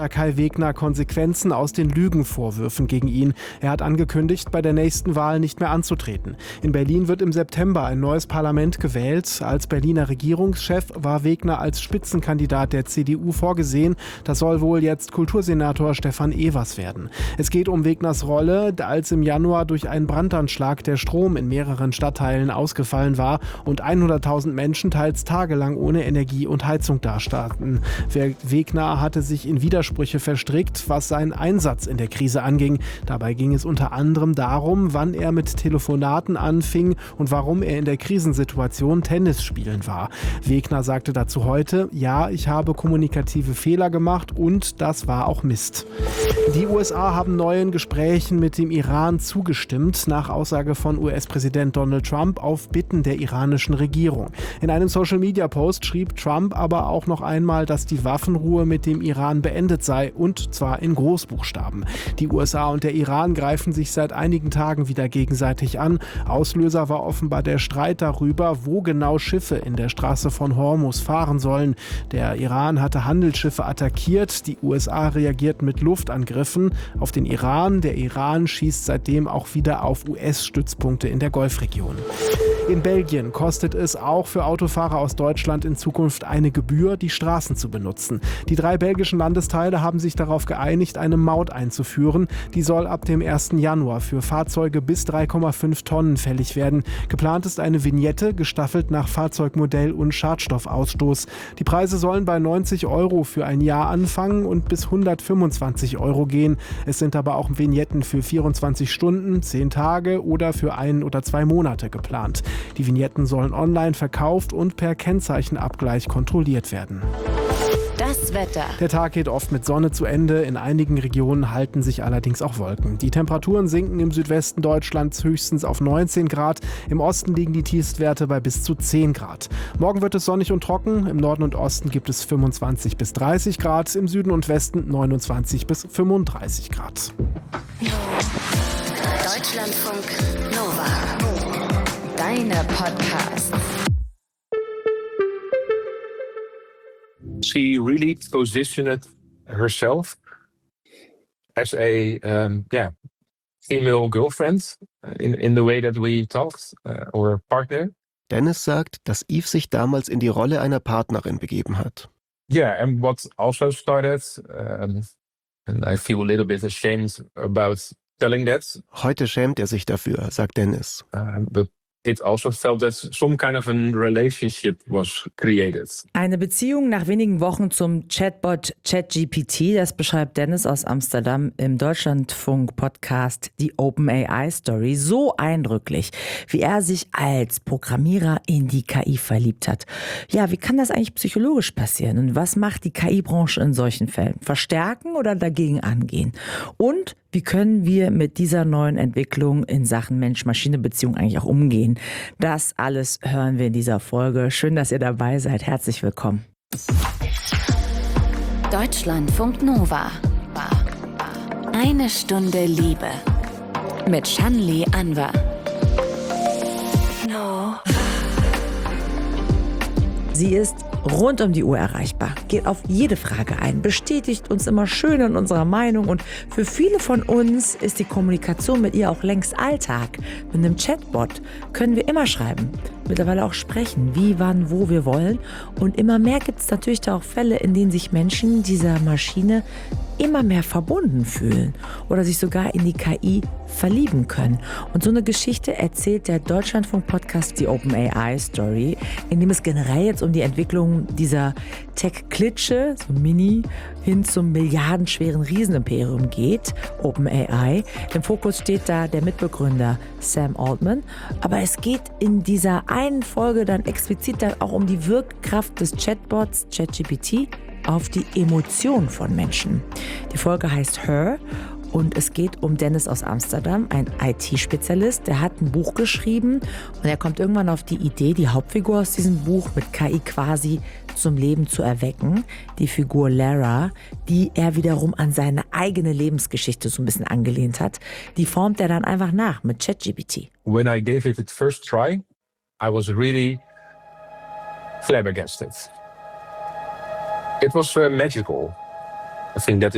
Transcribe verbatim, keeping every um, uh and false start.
Kai Wegner Konsequenzen aus den Lügenvorwürfen gegen ihn. Er hat angekündigt, bei der nächsten Wahl nicht mehr anzutreten. In Berlin wird im September ein neues Parlament gewählt. Als Berliner Regierungschef war Wegner als Spitzenkandidat der C D U vorgesehen. Das soll wohl jetzt Kultursenator Stefan Evers werden. Es geht um Wegners Rolle, als im Januar durch einen Brandanschlag der Strom in mehreren Stadtteilen ausgefallen war und hunderttausend Menschen teils tagelang ohne Energie und Heizung dastanden. Wegner hatte sich in Widersprüche verstrickt, was seinen Einsatz in der Krise anging. Dabei ging es unter anderem darum, wann er mit Telefonaten anfing und warum er in der Krisensituation Tennis spielen war. Wegner sagte dazu heute: Ja, ich habe kommunikative Fehler gemacht und das war auch Mist. Die U S A haben neuen Gesprächen mit dem Iran zugestimmt, nach Aussage von U S-Präsident Donald Trump auf Bitten der iranischen Regierung. In einem Social-Media-Post schrieb Trump aber auch noch einmal, dass die Waffenruhe mit dem Iran beendet sei, und zwar in Großbuchstaben. Die U S A und der Iran greifen sich seit einigen Tagen wieder gegenseitig an. Auslöser war offenbar der Streit darüber, wo genau Schiffe in der Straße von Hormuz fahren sollen. Der Iran hatte Handelsschiffe attackiert, die U S A reagierten mit Luftangriffen auf den Iran. Der Iran schießt seitdem auch wieder auf U S-Stützpunkte in der Golfregion. In Belgien kostet es auch für Autofahrer aus Deutschland in Zukunft eine Gebühr, die Straßen zu benutzen. Die drei belgischen Landesteile haben sich darauf geeinigt, eine Maut einzuführen. Die soll ab dem ersten Januar für Fahrzeuge bis drei Komma fünf Tonnen fällig werden. Geplant ist eine Vignette, gestaffelt nach Fahrzeugmodell und Schadstoffausstoß. Die Preise sollen bei neunzig Euro für ein Jahr anfangen und bis hundertfünfundzwanzig Euro gehen. Es sind aber auch Vignetten für vierundzwanzig Stunden, zehn Tage oder für ein oder zwei Monate geplant. Die Vignetten sollen online verkauft und per Kennzeichenabgleich kontrolliert werden. Das Wetter. Der Tag geht oft mit Sonne zu Ende. In einigen Regionen halten sich allerdings auch Wolken. Die Temperaturen sinken im Südwesten Deutschlands höchstens auf neunzehn Grad. Im Osten liegen die Tiefstwerte bei bis zu zehn Grad. Morgen wird es sonnig und trocken. Im Norden und Osten gibt es fünfundzwanzig bis dreißig Grad. Im Süden und Westen neunundzwanzig bis fünfunddreißig Grad. Deutschlandfunk Nova. Deine Podcasts. She really positioned herself as a um, yeah female girlfriend in in the way that we talked uh, or partner. Dennis sagt, dass Eve sich damals in die Rolle einer Partnerin begeben hat. Yeah, and what also started, um, and I feel a little bit ashamed about telling that. Heute schämt er sich dafür, sagt Dennis. Uh, but it also felt that some kind of a relationship was created. Eine Beziehung nach wenigen Wochen zum Chatbot ChatGPT, das beschreibt Dennis aus Amsterdam im Deutschlandfunk-Podcast Die OpenAI-Story so eindrücklich, wie er sich als Programmierer in die K I verliebt hat. Ja, wie kann das eigentlich psychologisch passieren? Und was macht die K I-Branche in solchen Fällen? Verstärken oder dagegen angehen? Und wie können wir mit dieser neuen Entwicklung in Sachen Mensch-Maschine-Beziehung eigentlich auch umgehen? Das alles hören wir in dieser Folge. Schön, dass ihr dabei seid. Herzlich willkommen. Deutschlandfunk Nova. Eine Stunde Liebe. Mit Shanli Anwar. No. Sie ist rund um die Uhr erreichbar, geht auf jede Frage ein, bestätigt uns immer schön in unserer Meinung und für viele von uns ist die Kommunikation mit ihr auch längst Alltag. Mit einem Chatbot können wir immer schreiben, mittlerweile auch sprechen, wie, wann, wo wir wollen und immer mehr gibt es natürlich da auch Fälle, in denen sich Menschen dieser Maschine immer mehr verbunden fühlen oder sich sogar in die K I verlieben können. Und so eine Geschichte erzählt der Deutschlandfunk-Podcast Die OpenAI-Story, in dem es generell jetzt um die Entwicklung dieser Tech-Klitsche, so Mini, hin zum milliardenschweren Riesenimperium geht, OpenAI. Im Fokus steht da der Mitbegründer Sam Altman. Aber es geht in dieser einen Folge dann explizit dann auch um die Wirkkraft des Chatbots ChatGPT auf die Emotionen von Menschen. Die Folge heißt Her und es geht um Dennis aus Amsterdam, ein I T-Spezialist. Der hat ein Buch geschrieben und er kommt irgendwann auf die Idee, die Hauptfigur aus diesem Buch mit K I quasi zum Leben zu erwecken. Die Figur Lara, die er wiederum an seine eigene Lebensgeschichte so ein bisschen angelehnt hat, die formt er dann einfach nach mit ChatGPT. When I gave it the first try, I was really flabbergasted. It was uh, magical. I think that